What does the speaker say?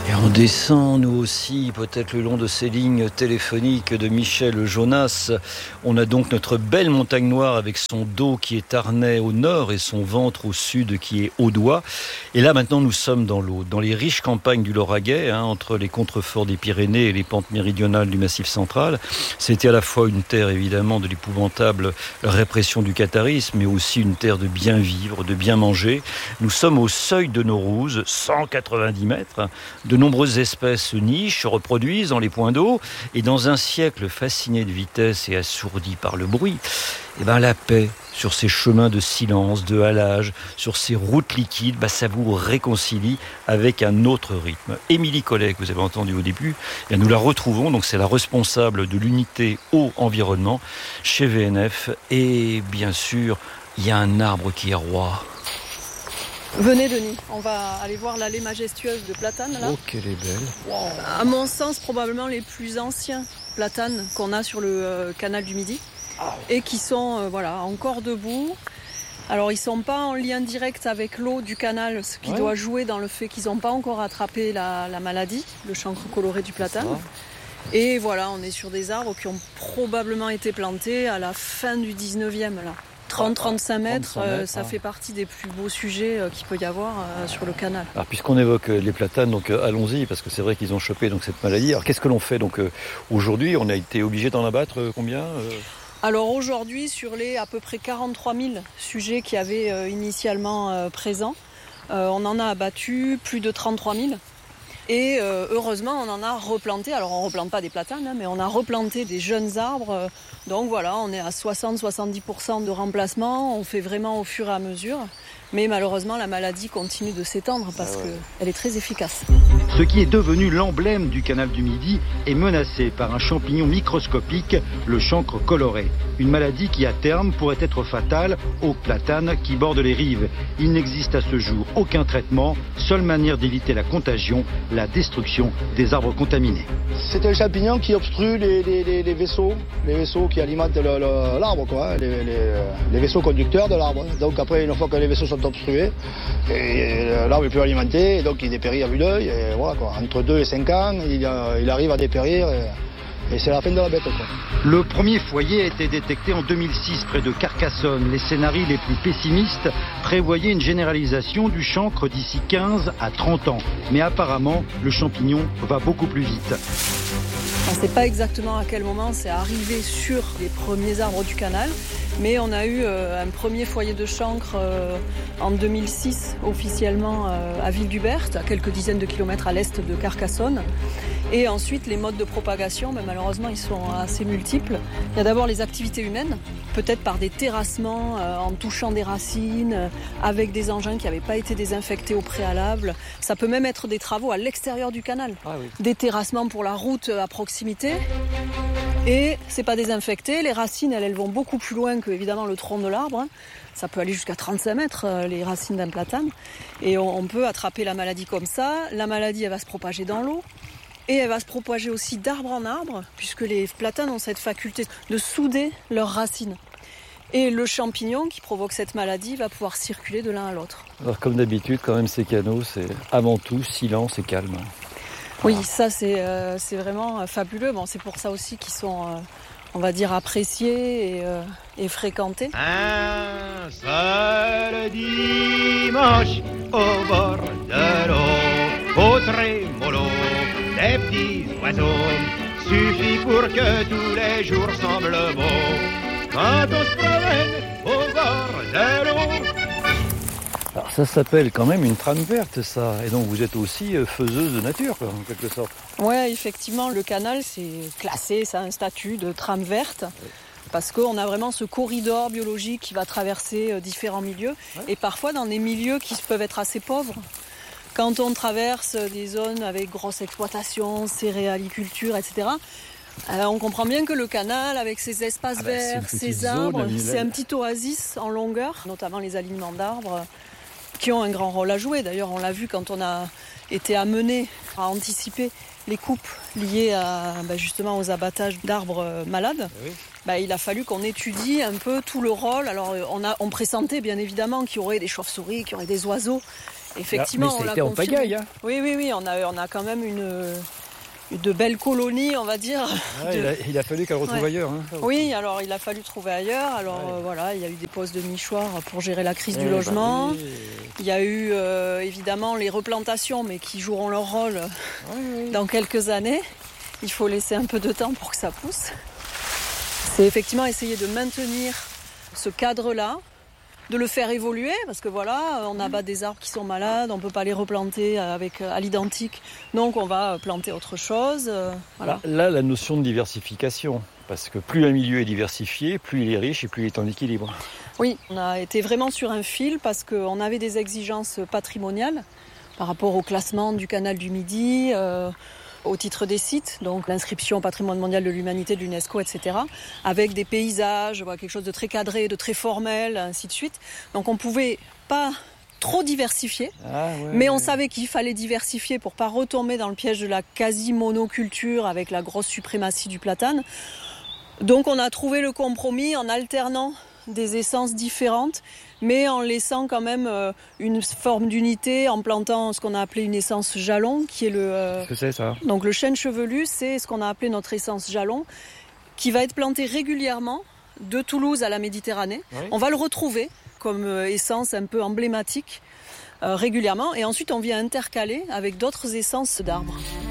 Et on descend, nous aussi, peut-être le long de ces lignes téléphoniques de Michel Jonas. On a donc notre belle montagne noire avec son dos qui est Arnais au nord et son ventre au sud qui est Audois. Et là, maintenant, nous sommes dans l'Aude, dans les riches campagnes du Lauragais, entre les contreforts des Pyrénées et les pentes méridionales du Massif central. C'était à la fois une terre, évidemment, de l'épouvantable répression du catharisme, mais aussi une terre de bien vivre, de bien manger. Nous sommes au seuil de Naurouze, 190 mètres. De nombreuses espèces nichent, se reproduisent dans les points d'eau, et dans un siècle fasciné de vitesse et assourdi par le bruit, la paix sur ces chemins de silence, de halage, sur ces routes liquides, ça vous réconcilie avec un autre rythme. Émilie Collet, que vous avez entendu au début, nous la retrouvons, donc c'est la responsable de l'unité eau-environnement chez VNF, et bien sûr, il y a un arbre qui est roi. Venez Denis, on va aller voir l'allée majestueuse de platanes là. Oh qu'elle est belle. Wow. À mon sens, probablement les plus anciens platanes qu'on a sur le canal du Midi et qui sont encore debout. Alors ils sont pas en lien direct avec l'eau du canal, ce qui doit jouer dans le fait qu'ils n'ont pas encore attrapé la maladie, le chancre coloré du platane. Et voilà, on est sur des arbres qui ont probablement été plantés à la fin du 19e là. 30-35 mètres, ça fait partie des plus beaux sujets qu'il peut y avoir sur le canal. Alors puisqu'on évoque les platanes, donc allons-y, parce que c'est vrai qu'ils ont chopé cette maladie. Alors qu'est-ce que l'on fait aujourd'hui? On a été obligé d'en abattre combien Alors aujourd'hui, sur les à peu près 43 000 sujets qu'il y avait initialement présents, on en a abattu plus de 33 000. Et heureusement, on en a replanté. Alors, on ne replante pas des platanes, mais on a replanté des jeunes arbres. Donc voilà, on est à 60-70% de remplacement. On fait vraiment au fur et à mesure. Mais malheureusement, la maladie continue de s'étendre parce qu'elle est très efficace. Ce qui est devenu l'emblème du canal du Midi est menacé par un champignon microscopique, le chancre coloré. Une maladie qui, à terme, pourrait être fatale aux platanes qui bordent les rives. Il n'existe à ce jour aucun traitement. Seule manière d'éviter la contagion, la destruction des arbres contaminés. C'est un champignon qui obstrue les vaisseaux qui alimentent l'arbre, les vaisseaux conducteurs de l'arbre. Donc après, une fois que les vaisseaux sont obstrués, l'arbre est plus alimenté, et donc il dépérit à vue d'œil. Et voilà, entre 2 et 5 ans, il arrive à dépérir. Et c'est la fin de la bête. Le premier foyer a été détecté en 2006 près de Carcassonne. Les scénarios les plus pessimistes prévoyaient une généralisation du chancre d'ici 15 à 30 ans. Mais apparemment, le champignon va beaucoup plus vite. On ne sait pas exactement à quel moment c'est arrivé sur les premiers arbres du canal, mais on a eu un premier foyer de chancre en 2006, officiellement à Ville-du-Bert, à quelques dizaines de kilomètres à l'est de Carcassonne. Et ensuite, les modes de propagation, malheureusement, ils sont assez multiples. Il y a d'abord les activités humaines, peut-être par des terrassements, en touchant des racines, avec des engins qui n'avaient pas été désinfectés au préalable. Ça peut même être des travaux à l'extérieur du canal. Des terrassements pour la route à proximité. Et c'est pas désinfecté. Les racines, elles vont beaucoup plus loin que, évidemment, le tronc de l'arbre. Ça peut aller jusqu'à 35 mètres, les racines d'un platane. Et on peut attraper la maladie comme ça. La maladie, elle va se propager dans l'eau. Et elle va se propager aussi d'arbre en arbre, puisque les platanes ont cette faculté de souder leurs racines. Et le champignon qui provoque cette maladie va pouvoir circuler de l'un à l'autre. Alors comme d'habitude, quand même, ces canaux, c'est avant tout silence et calme. Oui, ça c'est vraiment fabuleux. Bon, c'est pour ça aussi qu'ils sont, on va dire, appréciés et fréquentés. Un seul dimanche au bord de l'eau, au trémolo des petits oiseaux, suffit pour que tous les jours semblent beaux. Quand on se promène au bord de l'eau. Alors ça s'appelle quand même une trame verte, ça. Et donc vous êtes aussi faiseuse de nature, en quelque sorte. Oui, effectivement, le canal, c'est classé, ça a un statut de trame verte. Parce qu'on a vraiment ce corridor biologique qui va traverser différents milieux. Et parfois dans des milieux qui peuvent être assez pauvres. Quand on traverse des zones avec grosse exploitation, céréaliculture, etc., on comprend bien que le canal, avec ses espaces verts, ses arbres, c'est un petit oasis en longueur, notamment les alignements d'arbres, qui ont un grand rôle à jouer. D'ailleurs, on l'a vu quand on a été amené à anticiper les coupes liées justement aux abattages d'arbres malades. Il a fallu qu'on étudie un peu tout le rôle. Alors, on pressentait bien évidemment qu'il y aurait des chauves-souris, qu'il y aurait des oiseaux. Effectivement, mais ça a été en pagaille. Hein. Oui, on a quand même de belles colonies, on va dire. Il a fallu qu'elle retrouve ailleurs. Hein. Oui, alors il a fallu trouver ailleurs. Alors voilà, il y a eu des postes de nichoirs pour gérer la crise du logement. Il y a eu évidemment les replantations, mais qui joueront leur rôle dans quelques années. Il faut laisser un peu de temps pour que ça pousse. C'est effectivement essayer de maintenir ce cadre-là, de le faire évoluer, parce que voilà, on abat des arbres qui sont malades, on ne peut pas les replanter à l'identique, donc on va planter autre chose. Voilà. Là, la notion de diversification, parce que plus un milieu est diversifié, plus il est riche et plus il est en équilibre. Oui, on a été vraiment sur un fil parce qu'on avait des exigences patrimoniales par rapport au classement du canal du Midi, au titre des sites, donc l'inscription au patrimoine mondial de l'humanité de l'UNESCO, etc., avec des paysages, quelque chose de très cadré, de très formel, ainsi de suite. Donc on ne pouvait pas trop diversifier, mais on savait qu'il fallait diversifier pour ne pas retomber dans le piège de la quasi-monoculture avec la grosse suprématie du platane. Donc on a trouvé le compromis en alternant des essences différentes, mais en laissant quand même une forme d'unité, en plantant ce qu'on a appelé une essence jalon, qui est Qu'est-ce que c'est ça ? Donc le chêne chevelu, c'est ce qu'on a appelé notre essence jalon, qui va être planté régulièrement de Toulouse à la Méditerranée. Oui. On va le retrouver comme essence un peu emblématique régulièrement, et ensuite on vient intercaler avec d'autres essences d'arbres.